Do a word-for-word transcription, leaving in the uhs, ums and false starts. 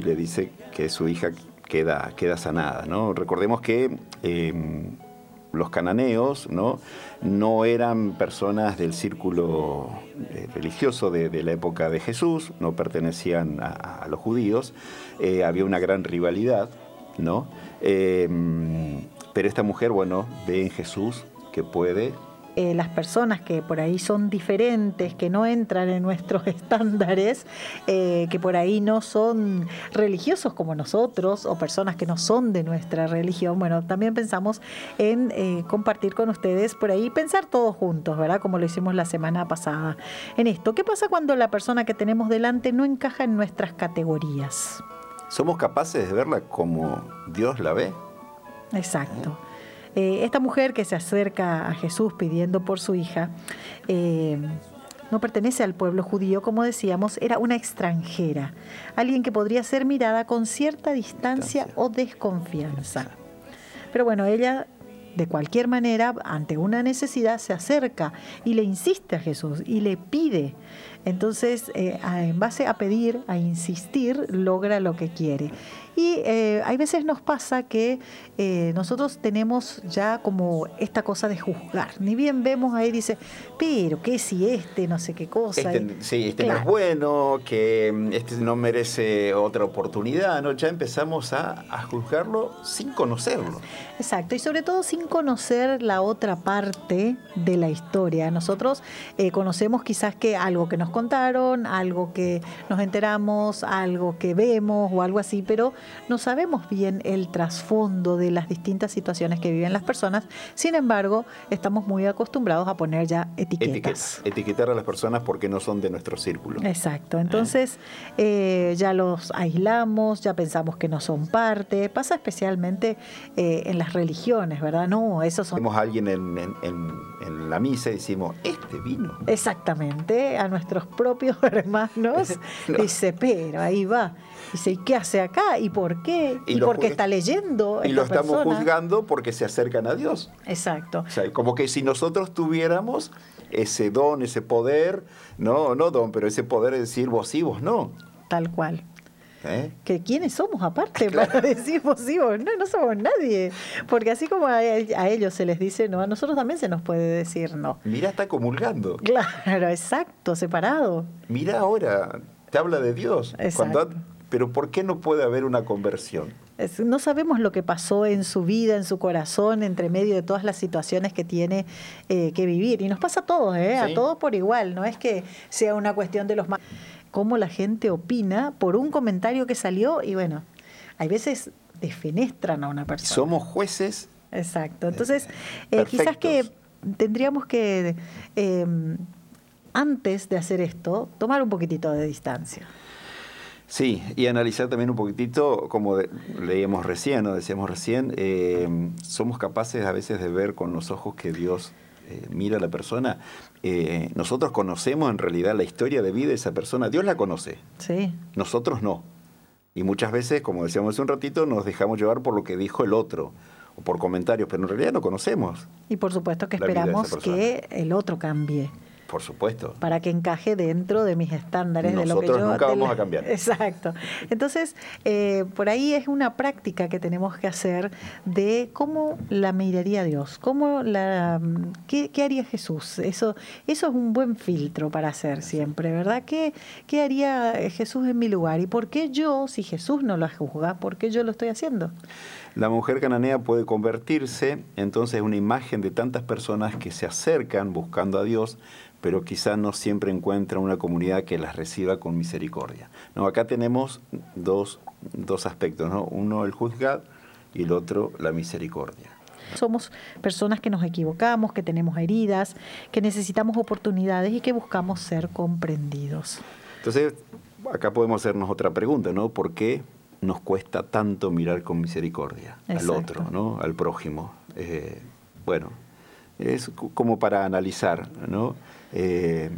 le dice que su hija queda, queda sanada, ¿no? Recordemos que eh, los cananeos, ¿no? no eran personas del círculo eh, religioso de, de la época de Jesús, no pertenecían a, a los judíos, eh, había una gran rivalidad, ¿no? Eh, pero esta mujer, bueno, ve en Jesús que puede... Eh, las personas que por ahí son diferentes, que no entran en nuestros estándares, eh, que por ahí no son religiosos como nosotros, o personas que no son de nuestra religión, bueno, también pensamos en eh, compartir con ustedes por ahí, pensar todos juntos, ¿verdad? Como lo hicimos la semana pasada en esto. ¿Qué pasa cuando la persona que tenemos delante no encaja en nuestras categorías? ¿Somos capaces de verla como Dios la ve? Exacto. Eh, esta mujer que se acerca a Jesús pidiendo por su hija, eh, no pertenece al pueblo judío, como decíamos, era una extranjera, alguien que podría ser mirada con cierta distancia, distancia. o desconfianza. Pero bueno, ella de cualquier manera, ante una necesidad, se acerca y le insiste a Jesús y le pide. Entonces, eh, en base a pedir, a insistir, logra lo que quiere. Y eh, hay veces nos pasa que eh, nosotros tenemos ya como esta cosa de juzgar. Ni bien vemos ahí, dice, pero ¿qué si este no sé qué cosa? Este, sí, este claro. no es bueno, que este no merece otra oportunidad, ¿no? Ya empezamos a, a juzgarlo sin conocerlo. Exacto, y sobre todo sin conocer la otra parte de la historia. Nosotros eh, conocemos quizás que algo que nos contaron, algo que nos enteramos, algo que vemos o algo así, pero no sabemos bien el trasfondo de las distintas situaciones que viven las personas. Sin embargo, estamos muy acostumbrados a poner ya etiquetas. Etiquet, etiquetar a las personas porque no son de nuestro círculo. Exacto. Entonces, eh, ya los aislamos, ya pensamos que no son parte. Pasa especialmente eh, en las religiones, ¿verdad? No, esos son... Vemos a alguien en, en, en, en la misa y decimos, este vino. Exactamente. A nuestros propios hermanos no. Dice, pero ahí va. Dice, ¿y qué hace acá? ¿Y por qué? ¿Y, ¿Y por qué está leyendo? Y lo estamos persona? juzgando porque se acercan a Dios. Exacto. O sea, como que si nosotros tuviéramos ese don, ese poder, no, no don, pero ese poder de decir vos sí, vos no. Tal cual. ¿Eh? Que quiénes somos aparte claro. para decir vos sí, vos no, no somos nadie. Porque así como a, a ellos se les dice no, a nosotros también se nos puede decir no. Mira, está comulgando. Claro, exacto, separado. Mira ahora, te habla de Dios. Exacto. Cuando, pero ¿por qué no puede haber una conversión? Es, no sabemos lo que pasó en su vida, en su corazón, entre medio de todas las situaciones que tiene eh, que vivir. Y nos pasa a todos, ¿eh? ¿Sí? A todos por igual. No es que sea una cuestión de los más... Cómo la gente opina por un comentario que salió y bueno, hay veces defenestran a una persona. Somos jueces. Exacto. Entonces, eh, quizás que tendríamos que, eh, antes de hacer esto, tomar un poquitito de distancia. Sí, y analizar también un poquitito, como de, leíamos recién, ¿no? decíamos recién, eh, somos capaces a veces de ver con los ojos que Dios eh, mira a la persona. Eh, nosotros conocemos en realidad la historia de vida de esa persona, Dios la conoce, sí. Nosotros no. Y muchas veces, como decíamos hace un ratito, nos dejamos llevar por lo que dijo el otro, o por comentarios, pero en realidad no conocemos. Y por supuesto que esperamos que el otro cambie. Por supuesto. Para que encaje dentro de mis estándares. Nosotros de lo que yo... nunca vamos la... a cambiar. Exacto. Entonces, eh, por ahí es una práctica que tenemos que hacer de cómo la miraría Dios, cómo la, qué, qué haría Jesús. Eso, eso es un buen filtro para hacer siempre, ¿verdad? ¿Qué, qué haría Jesús en mi lugar? ¿Y por qué yo, si Jesús no lo juzga, por qué yo lo estoy haciendo? La mujer cananea puede convertirse entonces en una imagen de tantas personas que se acercan buscando a Dios, pero quizá no siempre encuentran una comunidad que las reciba con misericordia. No, acá tenemos dos, dos aspectos, ¿no? Uno el juzgar y el otro la misericordia. Somos personas que nos equivocamos, que tenemos heridas, que necesitamos oportunidades y que buscamos ser comprendidos. Entonces, acá podemos hacernos otra pregunta, ¿no? ¿Por qué nos cuesta tanto mirar con misericordia Exacto. al otro, ¿no? Al prójimo? Eh, bueno, es como para analizar, ¿no? Eh,